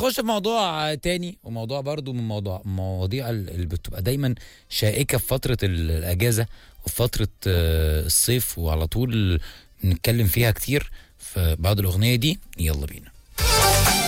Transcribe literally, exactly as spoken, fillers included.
نخش في موضوع تاني، وموضوع برضو من موضوع مواضيع اللي بتبقى دايما شائكة في فترة الأجازة وفي فترة الصيف، وعلى طول نتكلم فيها كتير. فبعد الأغنية دي يلا بينا.